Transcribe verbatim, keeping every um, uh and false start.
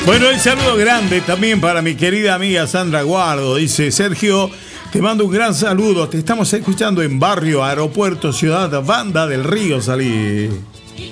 Bueno, el saludo grande también para mi querida amiga Sandra Guardo. Dice: Sergio, te mando un gran saludo. Te estamos escuchando en Barrio Aeropuerto, Ciudad Banda del Río. Salí.